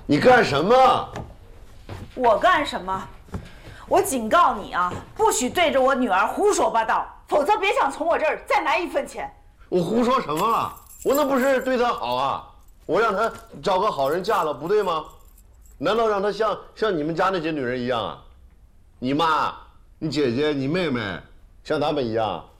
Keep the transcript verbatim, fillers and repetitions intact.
你干什么？ 我干什么？我警告你啊，不许对着我女儿胡说八道，否则别想从我这儿再拿一分钱。 我胡说什么了？我那不是对她好啊，我让她找个好人嫁了，不对吗？难道让她像像你们家那些女人一样啊？你妈、你姐姐、你妹妹，像她们一样？